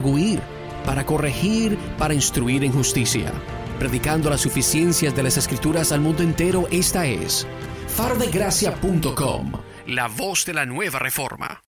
redarguir, para corregir, para instruir en justicia, predicando las suficiencias de las Escrituras al mundo entero. Esta es farodegracia.com, la voz de la nueva reforma.